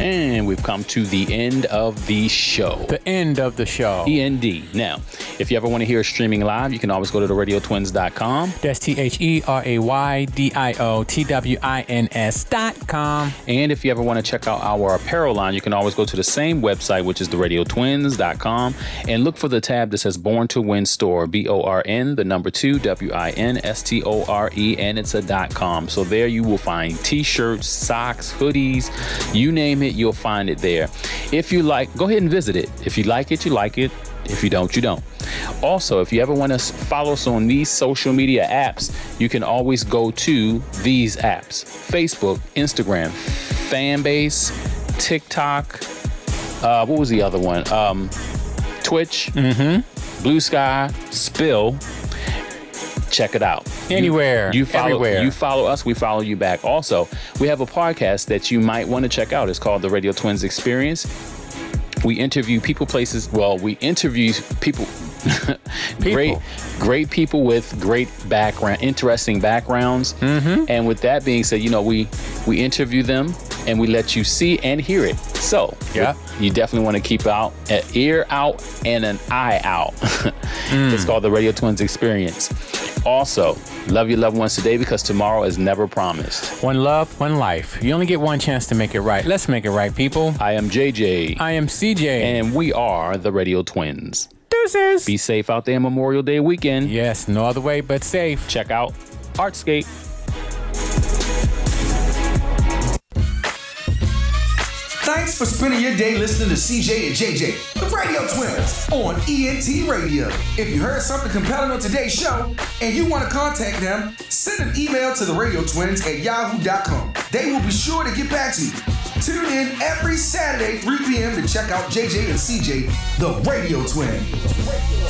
And we've come to the end of the show. The end of the show. END. Now, if you ever want to hear us streaming live, you can always go to theradiotwins.com. That's THERAYDIOTWINS.com. And if you ever want to check out our apparel line, you can always go to the same website, which is theradiotwins.com, and look for the tab that says Born to Win Store, BORN, the number 2, WINSTORE, and it's a .com. So there you will find t-shirts, socks, hoodies, you name it, you'll find it there. If you like, go ahead and visit it. If you like it, you like it. If you don't, you don't. Also, if you ever want to follow us on these social media apps, you can always go to these apps: Facebook, Instagram, Fanbase, TikTok. What was the other one? Twitch, Blue Sky, Spill. Check it out. Anywhere, everywhere. You follow us, we follow you back. Also, we have a podcast that you might want to check out. It's called The Radio Twins Experience. We interview people, places. Well, we interview people. Great people with great background, interesting backgrounds. And with that being said, we interview them and we let you see and hear it. So you definitely want to keep an ear out and an eye out. It's called The Radio Twins Experience. Also, love your loved ones today, because tomorrow is never promised. One love, one life. You only get one chance to make it right. Let's make it right, people. I am JJ. I am CJ. And we are the Radio Twins. Deuces. Be safe out there Memorial Day weekend. Yes, no other way but safe. Check out Artscape. Thanks for spending your day listening to CJ and JJ, the Radio Twins, on ENT Radio. If you heard something compelling on today's show and you want to contact them, send an email to theradiotwins@yahoo.com. They will be sure to get back to you. Tune in every Saturday, 3 p.m. to check out JJ and CJ, the Radio Twins.